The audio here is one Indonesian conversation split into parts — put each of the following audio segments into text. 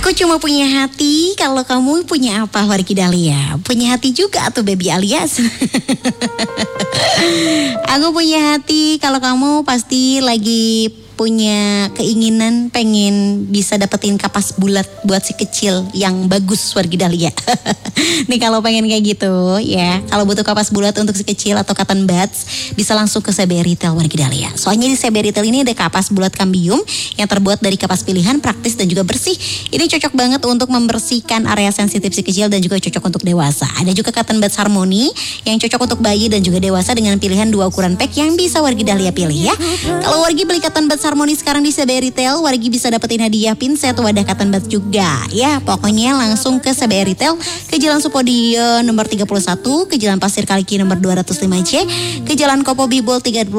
Aku cuma punya hati, kalau kamu punya apa Wargi Dahlia? Punya hati juga atau baby alias? Aku punya hati, kalau kamu pasti lagi punya keinginan pengen bisa dapetin kapas bulat buat si kecil yang bagus Wargi Dahlia. Nih kalau pengen kayak gitu ya, kalau butuh kapas bulat untuk si kecil atau cotton buds, bisa langsung ke CB Retail Wargi Dahlia. Soalnya di CB Retail ini ada kapas bulat Cambium yang terbuat dari kapas pilihan, praktis dan juga bersih. Ini cocok banget untuk membersihkan area sensitif si kecil dan juga cocok untuk dewasa. Ada juga cotton buds Harmony yang cocok untuk bayi dan juga dewasa dengan pilihan 2 ukuran pack yang bisa Wargi Dahlia pilih ya. Kalau Wargi beli cotton buds Harmony sekarang di CB Retail, Wargi bisa dapetin hadiah pinset wadah cotton buds juga ya. Pokoknya langsung ke CB Retail, ke Jalan Supodio nomor 31, ke Jalan Pasir Kaliki nomor 205C, ke Jalan Kopo Bibol 38,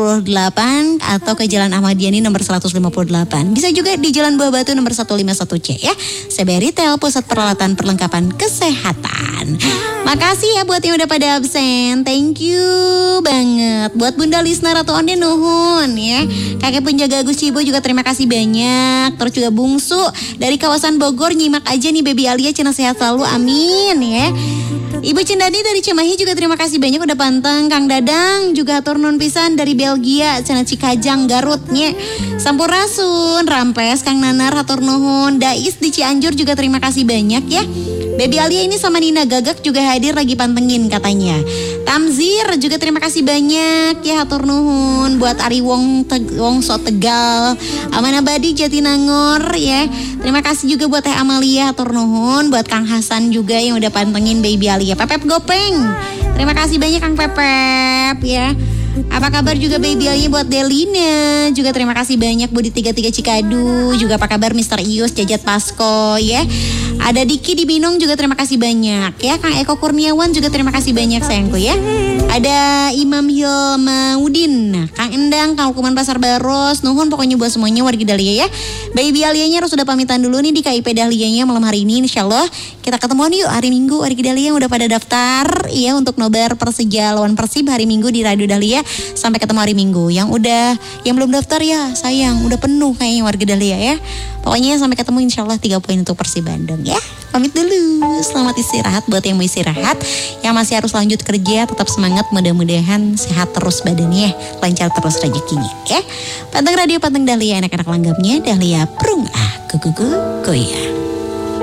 atau ke Jalan Ahmad Yani nomor 158. Bisa juga di Jalan Buah Batu nomor 151C ya. CB Retail, pusat peralatan perlengkapan kesehatan. Makasih ya buat yang udah pada absen. Thank you banget. Buat Bunda Lisna Ratu Onde nuhun ya. Kakek penjaga Agus Cibo juga terima kasih banyak. Terus juga Bungsu dari kawasan Bogor nyimak aja nih Baby Alia, cenah sehat selalu, amin ya. Ibu Cindani dari Cimahi juga terima kasih banyak udah panteng. Kang Dadang juga hatur nuhun pisan dari Belgia, cenah Cikajang Garut nya. Sampurasun Rampes Kang Nanar hatur nuhun. Dais di Cianjur juga terima kasih banyak ya. Baby Alia ini sama Nina Gagak juga hadir lagi pantengin katanya. Tamzir juga terima kasih banyak ya, hatur nuhun. Buat Ari Wongso Tegal, Aman Abadi Jatinangor ya. Terima kasih juga buat Teh Amalia, hatur nuhun. Buat Kang Hasan juga yang udah pantengin Baby Alia. Pepep Gopeng, terima kasih banyak Kang Pepep ya. Apa kabar juga Baby Alia buat Delina. Juga terima kasih banyak Budi 33 Cikadu. Juga apa kabar Mr. Ius Jajat Pasko ya. Ada Diki di Binong juga terima kasih banyak ya. Kang Eko Kurniawan juga terima kasih banyak sayangku ya. Ada Imam Hilmaudin, Kang Endang, Kang Hukuman Pasar Baros. Nuhun pokoknya buat semuanya Wargi Dahlia ya. Baby Alianya harus sudah pamitan dulu nih di KIP Dahlianya malam hari ini. Insyaallah kita ketemuan yuk hari Minggu Wargi Dahlia yang udah pada daftar ya untuk nobar Persija lawan Persib hari Minggu di Radio Dahlia. Sampai ketemu hari Minggu. Yang belum daftar ya sayang, udah penuh kayaknya Wargi Dahlia ya. Pokoknya sampai ketemu insyaallah 3 poin untuk Persib Bandung ya. Pamit dulu. Selamat istirahat buat yang mau istirahat. Yang masih harus lanjut kerja tetap semangat, mudah-mudahan sehat terus badannya, lancar terus rezekinya ya. Panteng Radio, panteng Dahlia, anak-anak langgapnya Dahlia Prung Goya.